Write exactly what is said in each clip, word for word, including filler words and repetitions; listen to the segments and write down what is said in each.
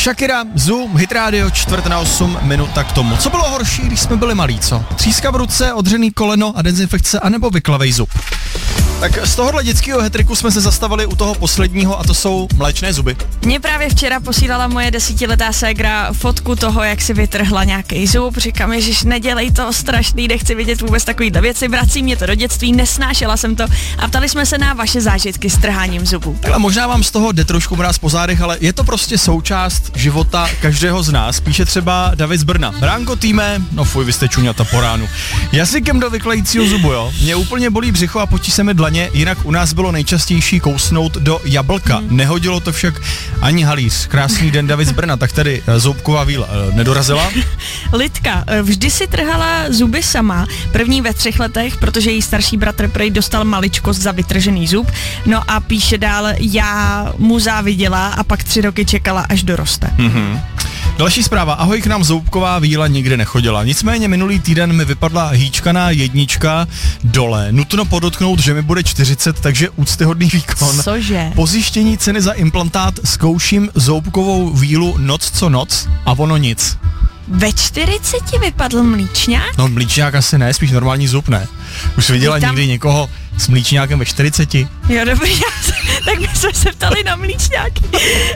Shakira, Zoom, Hit Radio, čtvrt na osm, minuta k tomu. Co bylo horší, když jsme byli malí, co? Tříska v ruce, odřený koleno a dezinfekce, anebo vyklavej zub? Tak z tohohle dětského hetriku jsme se zastavili u toho posledního a to jsou mléčné zuby. Mě právě včera posílala moje desetiletá ségra fotku toho, jak si vytrhla nějaký zub. Říkám, ježiš, nedělej to, strašný, nechci vidět vůbec takovýhle věci, vrací mě to do dětství, nesnášela jsem to a ptali jsme se na vaše zážitky s trháním zubů. Ale možná vám z toho jde trošku mráz po zádech, ale je to prostě součást života každého z nás. Píše třeba David z Brna. Ránko týme, no fuj, vy jste čuňata po ránu. Jazykem do vyklejícího zubu, jo. Mě úplně bolí břicho a potí se mi dlaně, jinak u nás bylo nejčastější kousnout do jablka. Hmm. Nehodilo to však ani halíř. Krásný den, David z Brna, tak tady zoubková víla e, nedorazila. Lidka vždy si trhala zuby sama, první ve třech letech, protože její starší bratr prej dostal maličkost za vytržený zub. No a píše dál, já mu záviděla a pak tři roky čekala, až doroste. Mm-hmm. Další zpráva. Ahoj, k nám zoubková víla nikdy nechodila. Nicméně minulý týden mi vypadla hýčkaná jednička dole. Nutno podotknout, že mi bude čtyřicet, takže úctyhodný výkon. Cože? Po zjištění ceny za implantát zkouším zoubkovou vílu noc co noc a ono nic. Ve čtyřiceti vypadl mlíčňák? No mlíčňák asi ne, spíš normální zub ne. Už jsi viděla tam někdy někoho s mlíčňákem ve čtyřiceti? Jo, dobrý, já, tak my jsme se ptali na mlíčňáky.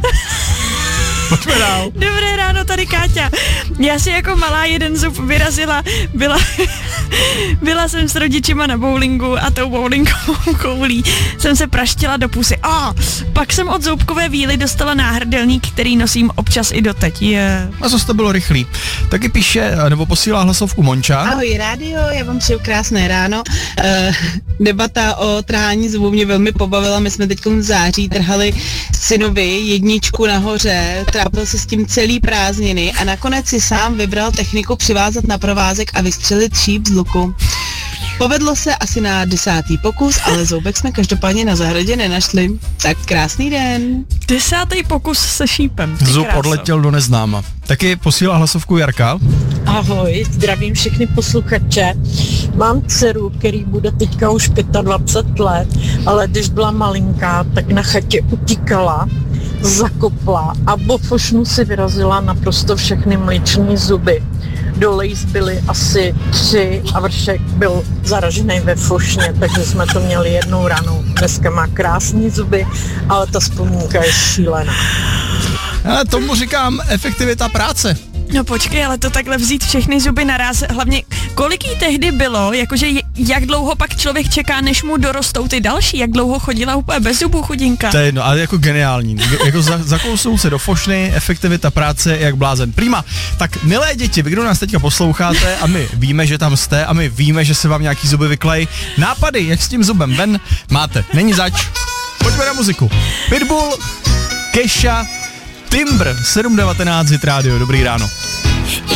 Pojďme dál. Dobré ráno, tady Káťa. Já si jako malá jeden zub vyrazila, byla, byla jsem s rodičima na bowlingu a tou bowlingovou koulí jsem se praštila do pusy. A pak jsem od zoubkové víly dostala náhrdelník, který nosím občas i doteď. Je. A zase to bylo rychlý. Taky píše, nebo posílá hlasovku Monča. Ahoj rádio, já vám přeju krásné ráno. Uh, debata o trhání zubů mě velmi pobavila. My jsme teď v září trhali synovi jedničku nahoře, trápil se s tím celý prázdniny a nakonec si sám vybral techniku přivázat na provázek a vystřelit šíp z luku. Povedlo se asi na desátý pokus, ale zoubek jsme každopádně na zahradě nenašli. Tak krásný den. Desátý pokus se šípem. Zub kráso. Odletěl do neznáma. Taky posílá hlasovku Jarka. Ahoj, zdravím všechny posluchače. Mám dceru, který bude teďka už dvacet pět let, ale když byla malinká, tak na chatě utíkala, zakopla a bofošnu si vyrazila naprosto všechny mléčné zuby. Dole jí zbyly asi tři a vršek byl zaražený ve fošně, takže jsme to měli jednou ranou. Dneska má krásné zuby, ale ta vzpomínka je šílená. Já tomu říkám efektivita práce. No počkej, ale to takhle vzít všechny zuby naraz, hlavně kolik jí tehdy bylo, jakože jak dlouho pak člověk čeká, než mu dorostou ty další, jak dlouho chodila úplně bez zubů chudinka. To je jedno, ale jako geniální, jako za, zakousnou se do fošny, efektivita práce jak blázen. Prima, tak milé děti, vy kdo nás teďka posloucháte a my víme, že tam jste a my víme, že se vám nějaký zuby vyklej, nápady, jak s tím zubem ven, máte, není zač. Pojďme na muziku. Pitbull, Kesha, Timber, sedm devatenáct Hit Radio, dobrý ráno.